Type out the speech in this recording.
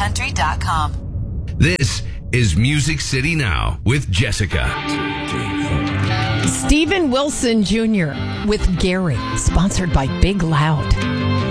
country.com. This is Music City Now with Jessica. Steven Wilson Jr. with Gary, sponsored by Big Loud.